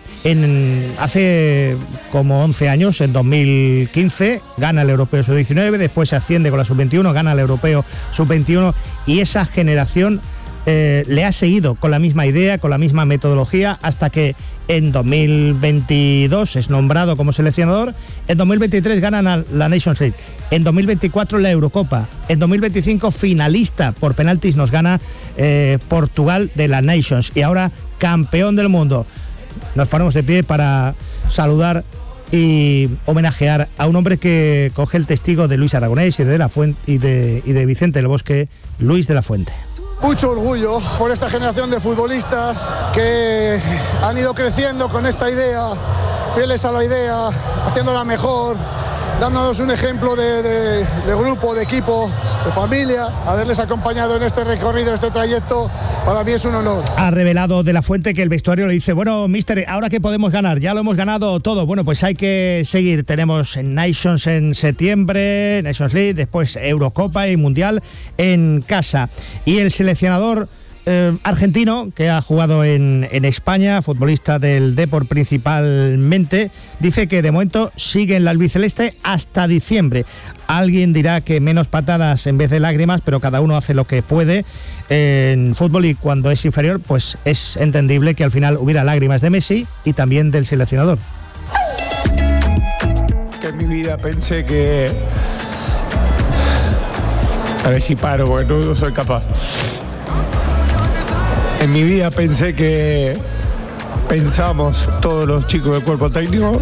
hace como 11 años, en 2015, gana el Europeo sub-19, después se asciende con la sub-21, gana el Europeo sub-21 y esa generación le ha seguido con la misma idea, con la misma metodología, hasta que en 2022 es nombrado como seleccionador, en 2023 ganan la Nations League, en 2024 la Eurocopa, en 2025 finalista por penaltis nos gana Portugal de la Nations y ahora campeón del mundo. Nos ponemos de pie para saludar y homenajear a un hombre que coge el testigo de Luis Aragonés y de la Fuente y de Vicente del Bosque, Luis de la Fuente. Mucho orgullo por esta generación de futbolistas que han ido creciendo con esta idea, fieles a la idea, haciéndola mejor, dándonos un ejemplo de grupo, de equipo, de familia. Haberles acompañado en este recorrido, en este trayecto, para mí es un honor. Ha revelado De la Fuente que el vestuario le dice: bueno, mister, ¿ahora qué podemos ganar? Ya lo hemos ganado todo. Bueno, pues hay que seguir. Tenemos Nations en septiembre, Nations League, después Eurocopa y Mundial en casa. Y el seleccionador argentino, que ha jugado en España, futbolista del Depor principalmente, dice que de momento sigue en la albiceleste hasta diciembre. Alguien dirá que menos patadas en vez de lágrimas, pero cada uno hace lo que puede en fútbol, y cuando es inferior, pues es entendible que al final hubiera lágrimas de Messi y también del seleccionador. Que en mi vida pensé que... A ver si paro, porque no soy capaz. En mi vida pensé que pensamos todos los chicos del cuerpo técnico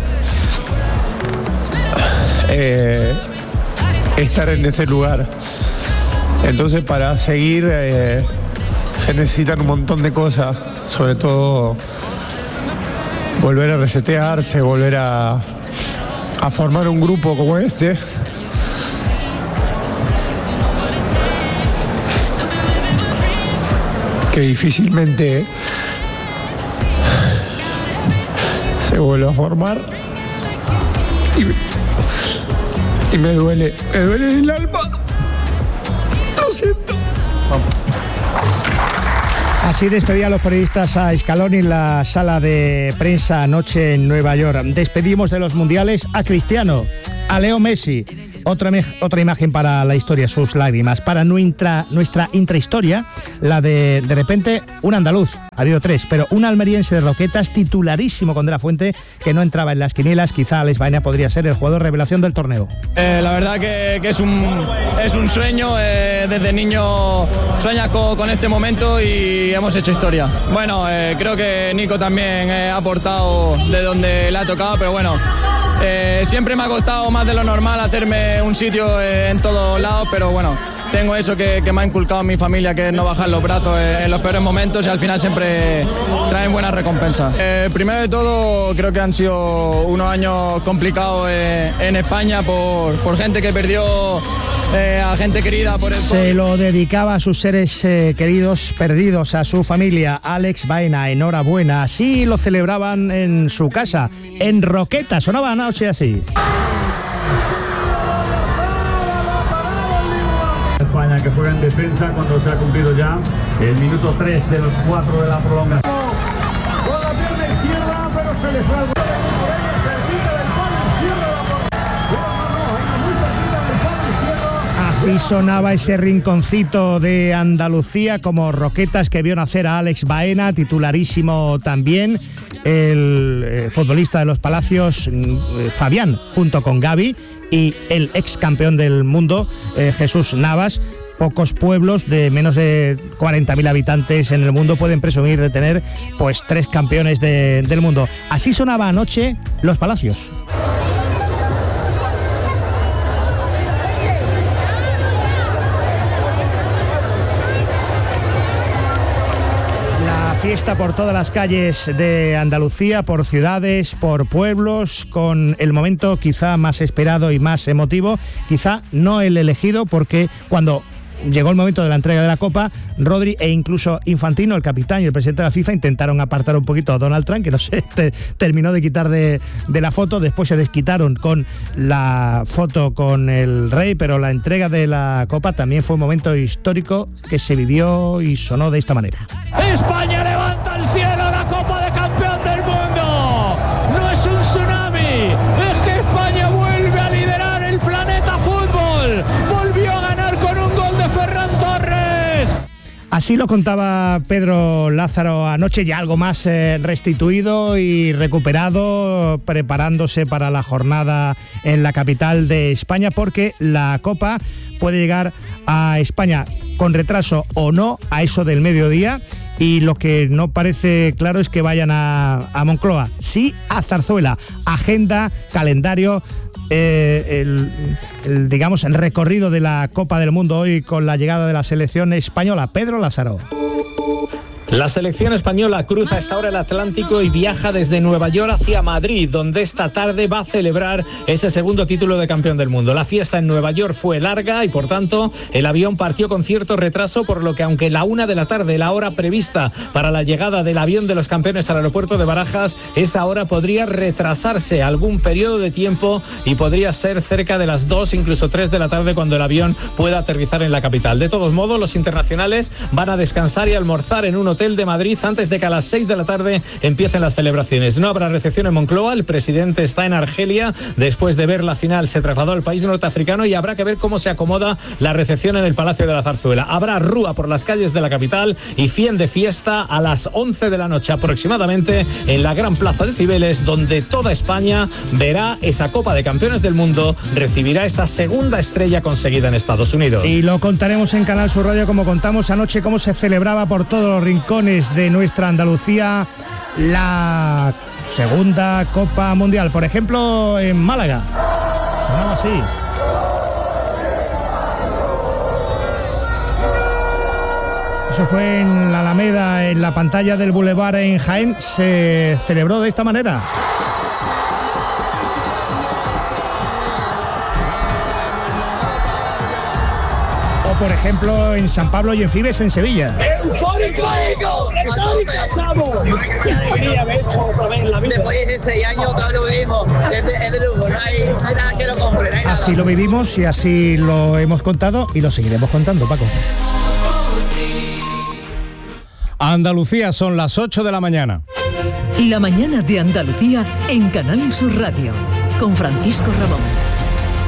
estar en ese lugar. Entonces, para seguir se necesitan un montón de cosas, sobre todo volver a resetearse, volver a formar un grupo como este. Que difícilmente se vuelve a formar, y me duele el alma, lo siento. Así despedía a los periodistas a Scaloni en la sala de prensa anoche en Nueva York. Despedimos de los mundiales a Cristiano, a Leo Messi. Otra imagen para la historia, sus lágrimas. Para nuestra intrahistoria, la de repente, un andaluz, ha habido 3, pero un almeriense de Roquetas, titularísimo con De la Fuente, que no entraba en las quinielas. Quizá Alex Baena podría ser el jugador revelación del torneo. La verdad que es un sueño, desde niño sueñas con este momento y hemos hecho historia. Bueno, creo que Nico también ha aportado de donde le ha tocado, pero bueno, siempre me ha costado más de lo normal hacerme un sitio en todos lados, pero bueno, tengo eso que me ha inculcado mi familia, que es no bajar los brazos en los peores momentos, y al final siempre traen buenas recompensas. Primero de todo, creo que han sido unos años complicados en España por gente que perdió a gente querida. Se lo dedicaba a sus seres queridos perdidos, a su familia. Alex Baena, enhorabuena. Así lo celebraban en su casa, en Roquetas. Sonaba anoche así. España, que juega en defensa cuando se ha cumplido ya el minuto 3 de los 4 de la prolongación. Con la pierna izquierda, pero se le fue al Así sonaba ese rinconcito de Andalucía, como Roquetas, que vio nacer a Alex Baena, titularísimo también, el futbolista de los Palacios, Fabián, junto con Gavi, y el ex campeón del mundo, Jesús Navas. Pocos pueblos de menos de 40.000 habitantes en el mundo pueden presumir de tener pues 3 campeones del mundo. Así sonaba anoche los Palacios. Fiesta por todas las calles de Andalucía, por ciudades, por pueblos, con el momento quizá más esperado y más emotivo, quizá no el elegido, porque cuando llegó el momento de la entrega de la Copa, Rodri e incluso Infantino, el capitán y el presidente de la FIFA, intentaron apartar un poquito a Donald Trump, que no se terminó de quitar de la foto. Después se desquitaron con la foto con el rey, pero la entrega de la Copa también fue un momento histórico que se vivió y sonó de esta manera. España levanta al cielo la Copa de Campeón del Mundo. No es un tsunami, es que España vuelve a liderar el planeta fútbol. Volvió a ganar con un gol de Ferran Torres. Así lo contaba Pedro Lázaro anoche, ya algo más restituido y recuperado, preparándose para la jornada en la capital de España, porque la Copa puede llegar a España con retraso o no a eso del mediodía, y lo que no parece claro es que vayan a Moncloa, sí a Zarzuela. Agenda, calendario, digamos, el recorrido de la Copa del Mundo hoy con la llegada de la selección española. Pedro Lázaro. La selección española cruza a esta hora el Atlántico y viaja desde Nueva York hacia Madrid, donde esta tarde va a celebrar ese segundo título de campeón del mundo. La fiesta en Nueva York fue larga y, por tanto, el avión partió con cierto retraso, por lo que, aunque la 1 de la tarde, la hora prevista para la llegada del avión de los campeones al aeropuerto de Barajas, esa hora podría retrasarse algún periodo de tiempo y podría ser cerca de las 2, incluso 3 de la tarde, cuando el avión pueda aterrizar en la capital. De todos modos, los internacionales van a descansar y almorzar en un hotel de Madrid antes de que a las 6 de la tarde empiecen las celebraciones. No habrá recepción en Moncloa, el presidente está en Argelia, después de ver la final se trasladó al país norteafricano y habrá que ver cómo se acomoda la recepción en el Palacio de la Zarzuela. Habrá rúa por las calles de la capital y fin de fiesta a las 11 de la noche aproximadamente en la Gran Plaza de Cibeles, donde toda España verá esa Copa de Campeones del Mundo, recibirá esa segunda estrella conseguida en Estados Unidos. Y lo contaremos en Canal Sur Radio, como contamos anoche, cómo se celebraba por todos los rincones de nuestra Andalucía la segunda Copa Mundial. Por ejemplo, en Málaga. Sonaba así. Eso fue en la Alameda, en la pantalla del Boulevard en Jaén. Se celebró de esta manera. Por ejemplo, en San Pablo y en Fibes, en Sevilla. ¡Eufórico! ¡Estamos! ¡Qué alegría haber hecho otra vez la vida! Después de 6 años otra vez lo vivimos. Es de lujo, no hay nada que lo compre. Así lo vivimos y así lo hemos contado y lo seguiremos contando, Paco. Andalucía, son las 8 de la mañana. La mañana de Andalucía en Canal Sur Radio, con Francisco Ramón.